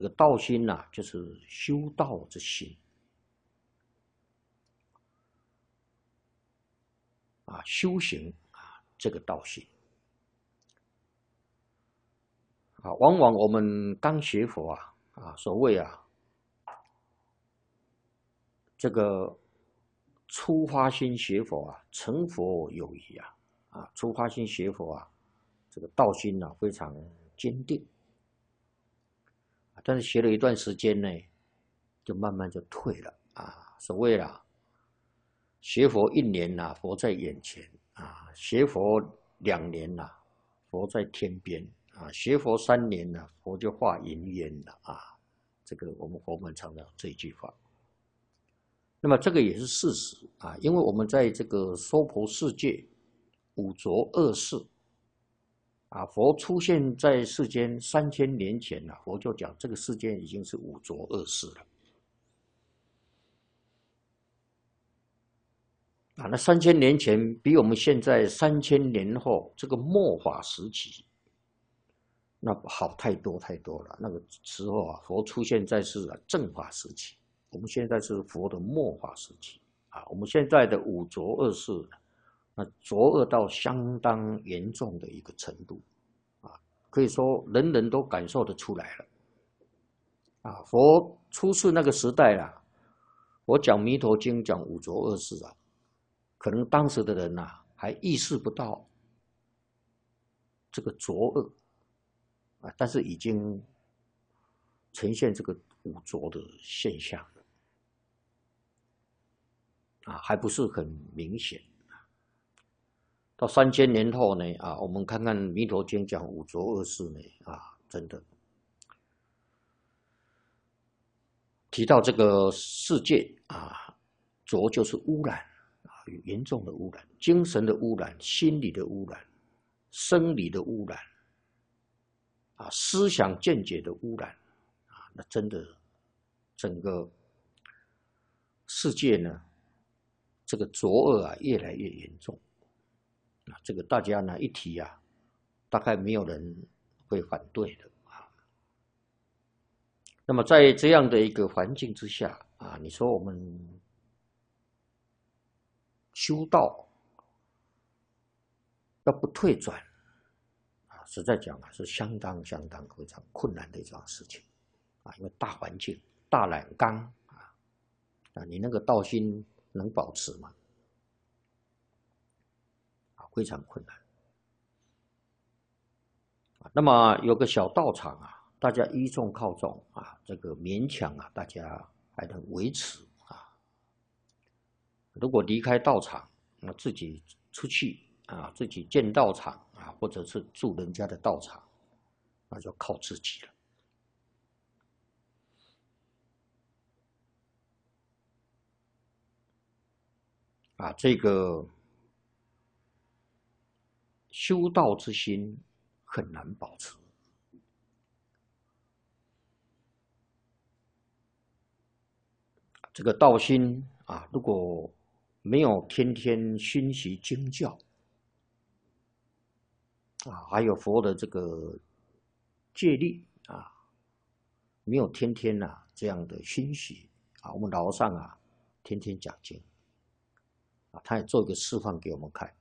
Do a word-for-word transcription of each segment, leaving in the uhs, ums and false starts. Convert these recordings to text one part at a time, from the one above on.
这个道心呐、啊，就是修道之心啊，修行啊，这个道心啊，往往我们刚学佛啊啊，所谓啊，这个初发心学佛啊，成佛有余啊啊，初发心学佛啊，这个道心呐、啊、非常坚定。但是学了一段时间呢，就慢慢就退了啊。所谓啦，学佛一年呐、啊，佛在眼前啊；学佛两年呐、啊，佛在天边啊；学佛三年呢、啊，佛就化云烟了啊。这个我们佛门常常这一句话。那么这个也是事实啊，因为我们在这个娑婆世界五浊恶世。啊，佛出现在世间三千年前啊，佛就讲这个世间已经是五浊恶世了。啊，那三千年前比我们现在三千年后这个末法时期，那好太多太多了。那个时候啊，佛出现在是啊正法时期，我们现在是佛的末法时期啊。我们现在的五浊恶世，那浊恶到相当严重的一个程度。可以说人人都感受得出来了，啊，佛出世那个时代啦，我讲《弥陀经》讲五浊恶世啊，可能当时的人呐、啊、还意识不到这个浊恶啊，但是已经呈现这个五浊的现象了，啊，还不是很明显。到三千年后呢，啊，我们看看《弥陀经》讲五浊恶世呢，啊，真的提到这个世界啊，浊就是污染啊，严重的污染，精神的污染，心理的污染，生理的污染，啊，思想见解的污染，啊，那真的整个世界呢，这个浊恶啊，越来越严重。啊，这个大家呢一提啊，大概没有人会反对的啊。那么在这样的一个环境之下啊，你说我们修道要不退转啊，实在讲啊是相当相当非常困难的一桩事情啊，因为大环境、大染缸啊，啊，你那个道心能保持吗？啊，非常困难。那么有个小道场啊，大家依众靠众啊，这个勉强啊，大家还能维持啊。如果离开道场，那自己出去啊，自己建道场啊，或者是住人家的道场，那就靠自己了。啊，这个修道之心很难保持。这个道心啊，如果没有天天熏习经教啊，还有佛的这个戒律啊，没有天天呐、啊、这样的熏习啊，我们老和尚啊天天讲经啊，他也做一个示范给我们看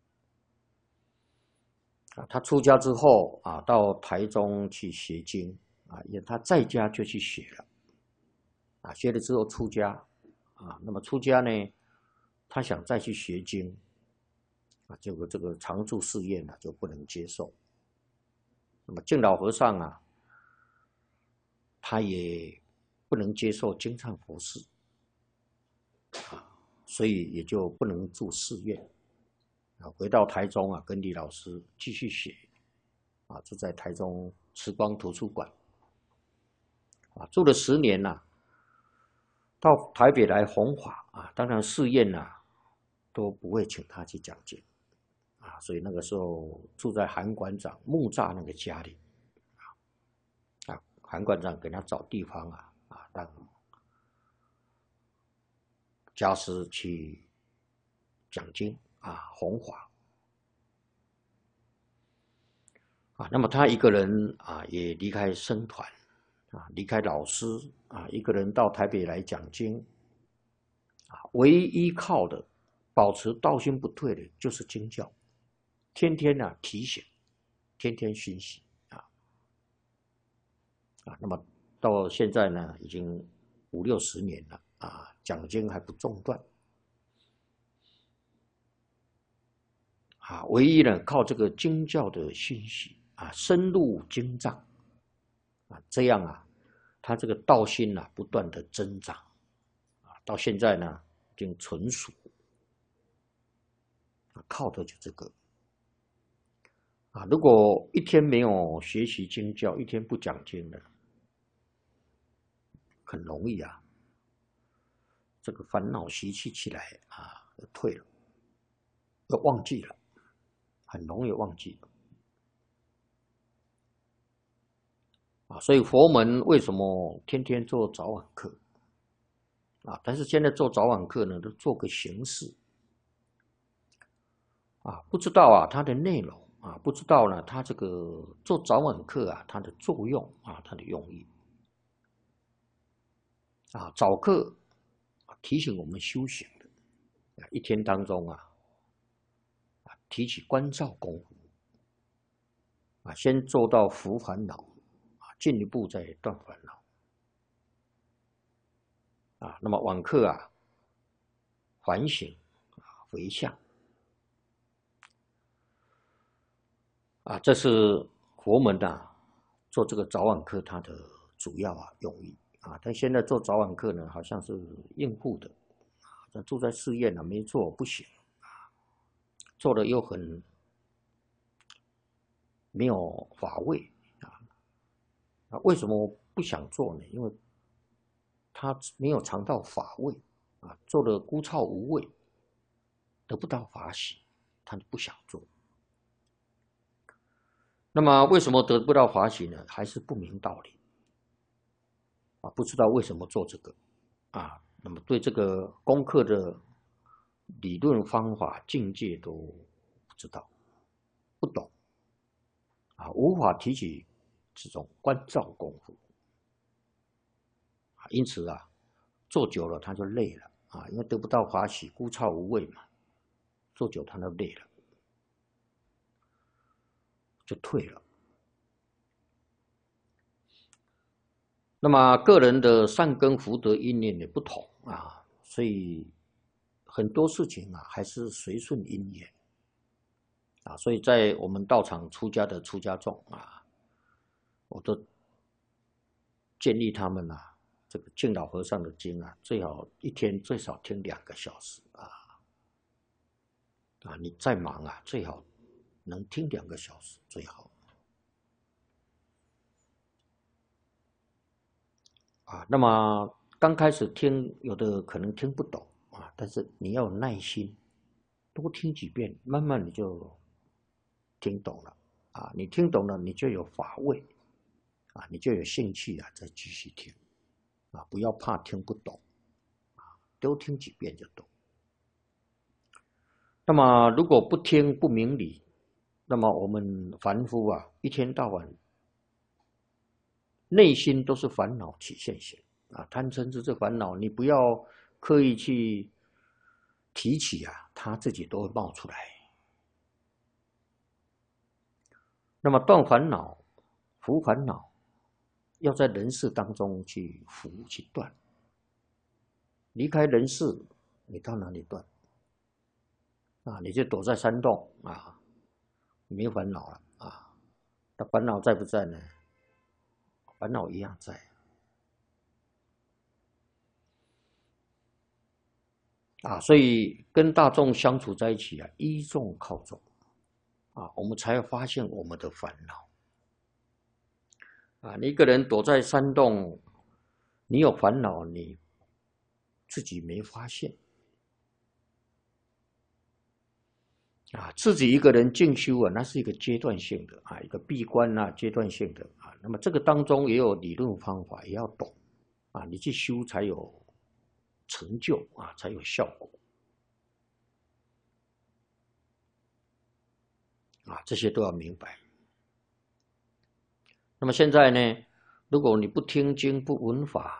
啊。他出家之后啊，到台中去学经啊，因为他在家就去学了啊，学了之后出家啊，那么出家呢，他想再去学经啊，结果这个常住寺院呢、啊、就不能接受。那么净老和尚啊，他也不能接受经忏佛事啊，所以也就不能住寺院啊，回到台中啊，跟李老师继续学啊，就在台中慈光图书馆啊住了十年呐、啊，到台北来弘法啊，当然寺院呐、啊、都不会请他去讲经啊，所以那个时候住在韩馆长木栅那个家里啊，韩馆长给他找地方啊啊，让家师去讲经啊弘法啊，那么他一个人啊也离开僧团啊，离开老师啊，一个人到台北来讲经啊，唯一依靠的、保持道心不退的，就是经教，天天呢、啊、提醒，天天熏习啊啊，那么到现在呢，已经五六十年了啊，讲经还不中断啊，唯一呢靠这个经教的熏习啊，深入经藏啊，这样啊。他这个道心啊，不断的增长，啊，到现在呢，已经纯熟，靠的就这个，啊，如果一天没有学习经教，一天不讲经的，很容易啊，这个烦恼习气起来啊，就退了，又忘记了，很容易忘记了。啊，所以佛门为什么天天做早晚课啊？但是现在做早晚课呢，都做个形式啊，不知道啊它的内容啊，不知道呢它这个做早晚课啊它的作用啊，它的用意啊，早课提醒我们修行的，一天当中啊，提起关照功夫啊，先做到伏烦恼。进一步再断烦恼啊，那么晚课啊，反省啊，回向啊，这是佛门啊做这个早晚课它的主要啊用意啊。但现在做早晚课呢，好像是应付的啊，住在寺院呢没做不行啊，做的又很没有法味啊。啊，为什么不想做呢？因为他没有尝到法味啊，做的枯燥无味，得不到法喜，他就不想做。那么为什么得不到法喜呢？还是不明道理啊，不知道为什么做这个啊。那么对这个功课的理论方法境界都不知道，不懂啊，无法提起这种关照功夫。因此啊，做久了他就累了啊，因为得不到法喜，枯燥无味嘛，做久他就累了，就退了。那么个人的善根福德因缘也不同啊，所以很多事情啊还是随顺因缘啊。所以在我们道场出家的出家众啊，我都建议他们啊，这个敬老和尚的经啊，最好一天最少听两个小时啊。啊，你再忙啊，最好能听两个小时最好。啊，那么刚开始听，有的可能听不懂啊，但是你要有耐心，多听几遍，慢慢你就听懂了啊。你听懂了，你就有法味啊，你就有兴趣啊，再继续听啊，不要怕听不懂啊，多听几遍就懂。那么如果不听不明理，那么我们凡夫啊，一天到晚内心都是烦恼起现行啊，贪嗔痴这烦恼，你不要刻意去提起啊，它自己都会冒出来。那么断烦恼、伏烦恼，要在人世当中去伏去断。离开人世，你到哪里断？啊，你就躲在山洞啊，没烦恼了啊。那烦恼在不在呢？烦恼一样在。啊，所以跟大众相处在一起啊，依众靠众啊，我们才会发现我们的烦恼。啊，你一个人躲在山洞，你有烦恼，你自己没发现。啊，自己一个人静修啊，那是一个阶段性的啊，一个闭关啊，阶段性的啊。那么这个当中也有理论方法，也要懂啊，你去修才有成就啊，才有效果啊，这些都要明白。那么现在呢， 如果你不听经不闻法，